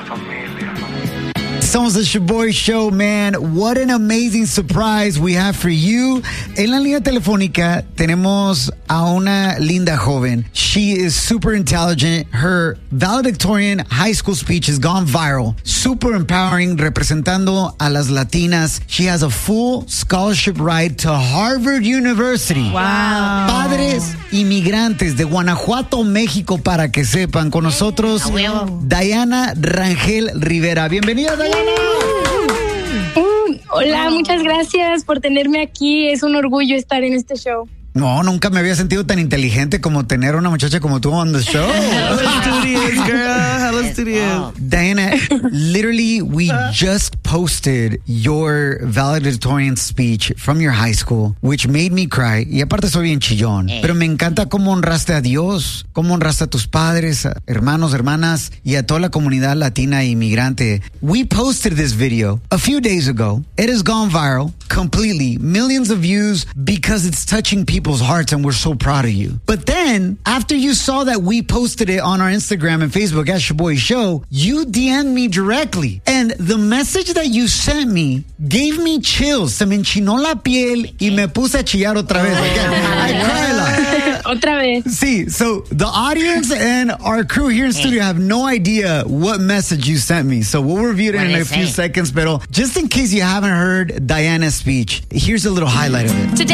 Somos the Shaboy Show, man. What an amazing surprise we have for you. En la línea telefónica tenemos a una linda joven. She is super intelligent. Her valedictorian high school speech has gone viral. Super empowering, representando a las latinas. She has a full scholarship ride to Harvard University. Wow. Padres inmigrantes de Guanajuato, México, para que sepan. Con nosotros, Diana Rangel Rivera. Bienvenida, Diana. Hola, muchas gracias por tenerme aquí. Es un orgullo estar en este show. No, nunca me había sentido tan inteligente como tener una muchacha como tú on the show. Hello, studios, girl. Hello, studios. Diana, literally, we just posted your valedictorian speech from your high school, which made me cry. Y aparte soy bien chillón. Pero me encanta cómo honraste a Dios, cómo honraste a tus padres, a hermanos, hermanas, y a toda la comunidad latina e inmigrante. We posted this video a few days ago. It has gone viral completely. Millions of views because it's touching people's hearts, and we're so proud of you. But then, after you saw that we posted it on our Instagram and Facebook at Shaboy Show, you DM'd me directly. And the message that you sent me gave me chills. Se me enchinó la piel y me puse a chillar otra vez. I cried. Otra vez. See, so the audience and our crew here in studio have no idea what message you sent me. So we'll review it in a few seconds. But just in case you haven't heard Diana's speech, here's a little highlight of it. Today